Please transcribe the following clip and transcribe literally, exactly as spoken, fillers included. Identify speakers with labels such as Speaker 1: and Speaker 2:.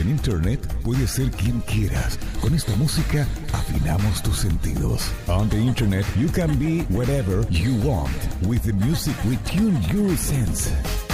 Speaker 1: En Internet puedes ser quien quieras. Con esta música afinamos tus sentidos. On the Internet, you can be whatever you want. With the music we tune your sense.